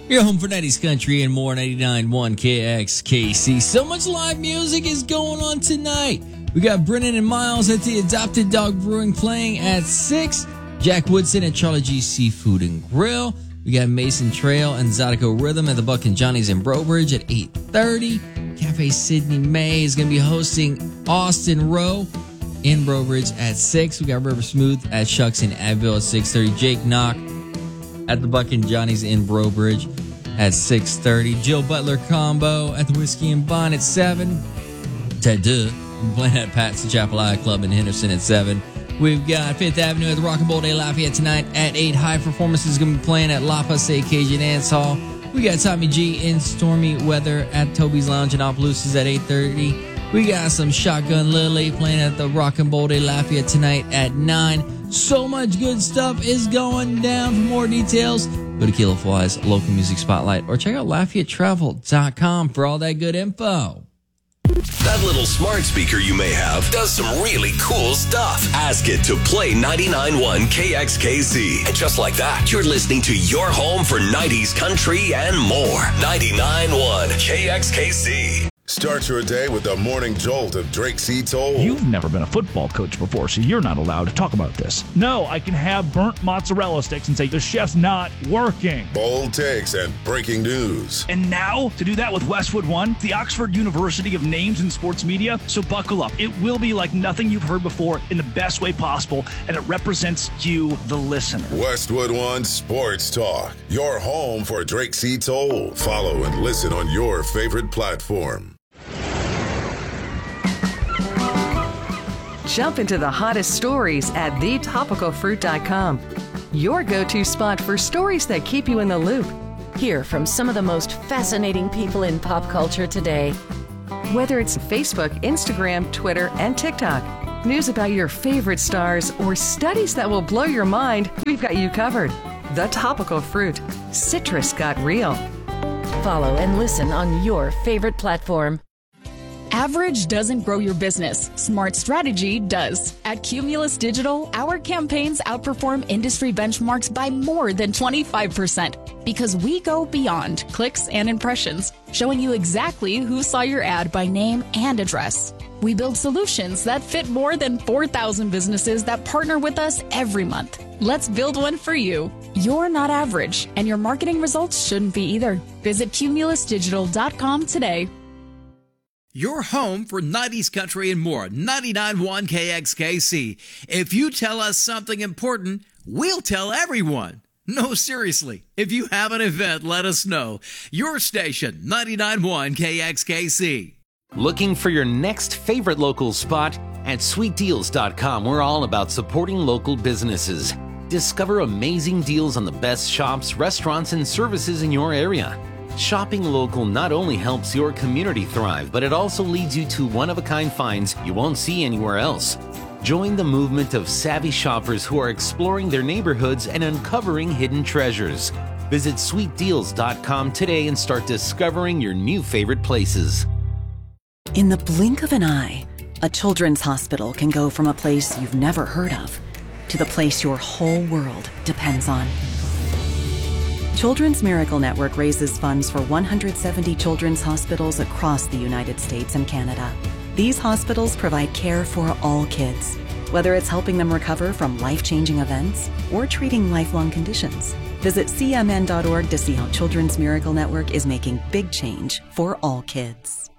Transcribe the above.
Your home for 90s country and more, 99.1 KXKC. So much live music is going on tonight. We got Brennan and Miles at the Adopted Dog Brewing playing at 6. Jack Woodson at Charlie G Seafood and Grill. We got Mason Trail and Zydeco Rhythm at the Buck and Johnny's in Brobridge at 8:30. Cafe Sydney May is going to be hosting Austin Rowe in Brobridge at 6. We got River Smooth at Shucks in Adville at 6:30. Jake Knock at the Buck and Johnny's in Brobridge at 6:30. Jill Butler Combo at the Whiskey and Bond at 7. Ted Duh playing at Pat's Chapel Club in Henderson at 7. We've got 5th Avenue at the Rock and Roll Day Lafayette tonight at 8. High Performance is going to be playing at La Passe Cajun Dance Hall. We got Tommy G in stormy weather at Toby's Lounge in Opelousas at 8:30. We got some Shotgun Lily playing at the Rock and Roll Day Lafayette tonight at 9. So much good stuff is going down. For more details, go to Kilo Fly's local music spotlight or check out LafayetteTravel.com for all that good info. That little smart speaker you may have does some really cool stuff. Ask it to play 99.1 KXKC. And just like that, you're listening to your home for 90s country and more. 99.1 KXKC. Start your day with the morning jolt of Drake C. Toll. You've never been a football coach before, so you're not allowed to talk about this. No, I can have burnt mozzarella sticks and say the chef's not working. Bold takes and breaking news. And now, to do that with Westwood One, the Oxford University of Names in Sports Media. So buckle up. It will be like nothing you've heard before in the best way possible, and it represents you, the listener. Westwood One Sports Talk. Your home for Drake C. Toll. Follow and listen on your favorite platform. Jump into the hottest stories at thetopicalfruit.com. Your go-to spot for stories that keep you in the loop. Hear from some of the most fascinating people in pop culture today. Whether it's Facebook, Instagram, Twitter, and TikTok, news about your favorite stars, or studies that will blow your mind, we've got you covered. The Topical Fruit. Citrus got real. Follow and listen on your favorite platform. Average doesn't grow your business. Smart strategy does. At Cumulus Digital, our campaigns outperform industry benchmarks by more than 25% because we go beyond clicks and impressions, showing you exactly who saw your ad by name and address. We build solutions that fit more than 4,000 businesses that partner with us every month. Let's build one for you. You're not average, and your marketing results shouldn't be either. Visit cumulusdigital.com today. Your home for 90s country and more, 99.1 KXKC. If you tell us something important, we'll tell everyone. No, seriously, if you have an event, let us know. Your station, 99.1 KXKC. Looking for your next favorite local spot? At sweetdeals.com, we're all about supporting local businesses. Discover amazing deals on the best shops, restaurants, and services in your area. Shopping local not only helps your community thrive, but it also leads you to one-of-a-kind finds you won't see anywhere else. Join the movement of savvy shoppers who are exploring their neighborhoods and uncovering hidden treasures. Visit sweetdeals.com today and start discovering your new favorite places. In the blink of an eye, a children's hospital can go from a place you've never heard of to the place your whole world depends on. Children's Miracle Network raises funds for 170 children's hospitals across the United States and Canada. These hospitals provide care for all kids, whether it's helping them recover from life-changing events or treating lifelong conditions. Visit cmn.org to see how Children's Miracle Network is making big change for all kids.